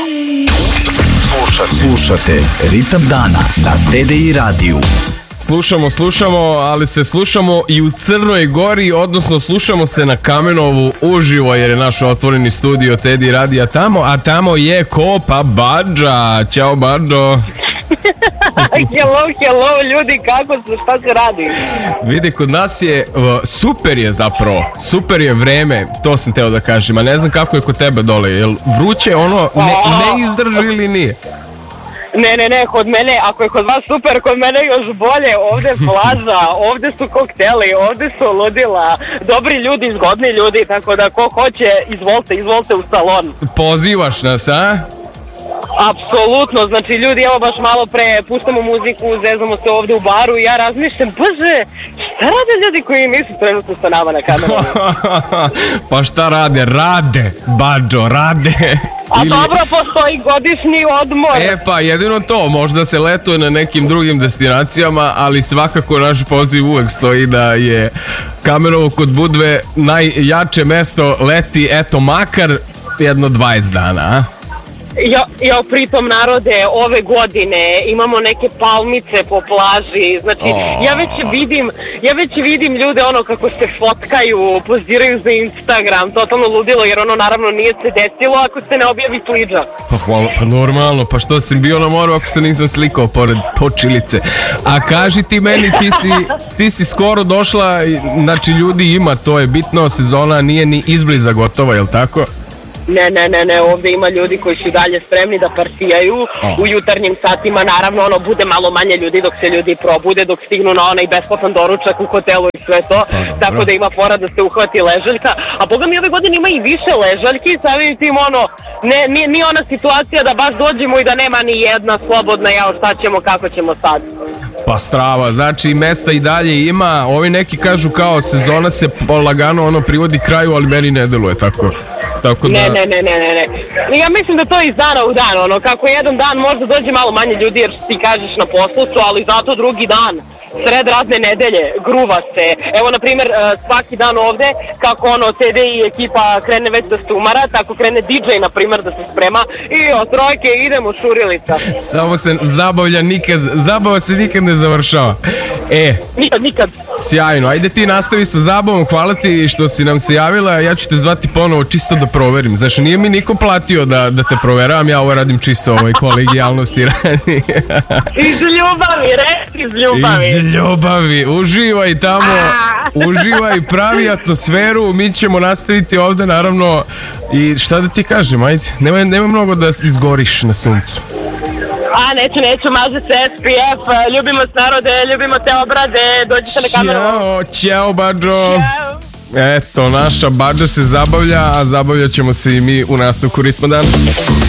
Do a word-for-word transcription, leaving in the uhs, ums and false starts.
Slušate Ritam dana na T D I radiju. Slušamo, slušamo, ali se slušamo i u Crnoj Gori, odnosno slušamo se na Kamenovu uživo, jer je naš otvoreni studio T D I radija tamo, a tamo je ko? Pa Badža. Ćao Badžo. Hello, hello, ljudi, kako se, šta se radi? Vidi, kod nas je, super je zapravo, super je vreme, to sam teo da kažem, a ne znam kako je kod tebe dole, jel vruće ono, ne, ne izdrži ili nije? Ne, ne, ne, kod mene, ako je kod vas super, kod mene još bolje, ovde je plaža, ovde su kokteli, ovde su ludila, dobri ljudi, zgodni ljudi, tako da ko hoće, izvolite, izvolite u salon. Pozivaš nas, a? Apsolutno, znači ljudi, evo baš malo pre puštamo muziku, zezamo se ovde u baru i ja razmišljam, bože, šta rade ljudi koji nisu trenutno sa nama na kameru? Pa šta rade? Rade, Badžo, rade. A ili... dobro, postoji godišnji odmor. E pa, jedino to, možda se letuje na nekim drugim destinacijama, ali svakako naš poziv uvek stoji da je Kamenovo kod Budve najjače mesto leti, eto, makar jedno dvadeset dana, a? Ja, ja pritom narode, ove godine imamo neke palmice po plaži, znači oh. ja već vidim, ja već vidim ljude ono kako se fotkaju, poziraju za Instagram, totalno ludilo, jer ono naravno nije se desilo ako se ne objavi Twitter. Pa hvala, pa normalno, pa što sam bio na moru ako se nisam slikao pored počilice. A kaži ti meni, ti si, ti si skoro došla, znači ljudi ima, to je bitno, sezona nije ni izbliza gotova, jel tako? Ne, ne, ne, ne, ovdje ima ljudi koji su dalje spremni da partijaju oh. u jutarnjim satima, naravno ono bude malo manje ljudi dok se ljudi probude, dok stignu na onaj besplatan doručak u hotelu i sve to, oh, tako da ima fora da se uhvati ležaljka, a boga mi ove godine ima i više ležaljki, samim tim ono, ne, nije, nije ona situacija da baš dođemo i da nema ni jedna slobodna, jao šta ćemo, kako ćemo sad. Pa strava, znači mesta i dalje ima, ovi neki kažu kao sezona se lagano ono privodi kraju, ali meni ne deluje tako. Tako da... Ne, ne, ne, ne, ne, ne. Ja mislim da to je iz dana u dan, ono, kako jedan dan možda dođe malo manje ljudi jer ti kažeš na poslu su, ali zato drugi dan, sred radne nedelje, gruva se. Evo, na primjer, svaki dan ovde, kako ono, T D I ekipa krene već da stumara, tako krene D J, na primjer, da se sprema i od trojke idemo šurilica. Samo se zabavlja nikad, zabava se nikad ne završava. E, nikad, nikad. Sjajno, ajde ti nastavi sa zabavom, hvala ti što si nam se javila, ja ću te zvati ponovo čisto da proverim. Znači, nije mi niko platio da, da te proveravam, ja ovo radim čisto ovoj kolegijalnosti radi. Iz ljubavi, reci iz ljubavi. Iz ljubavi, uživaj tamo, uživaj, pravi atmosferu, mi ćemo nastaviti ovde naravno i šta da ti kažem, ajde, nema, nema mnogo da izgoriš na suncu. A, neću, neću, maže se S P F, ljubimo s narode, ljubimo te obrade, dođite na kameru. Ćao, ćao Badžo. Ćao. Eto, naša Badža se zabavlja, a zabavljat ćemo se i mi u nastavku Ritma dana.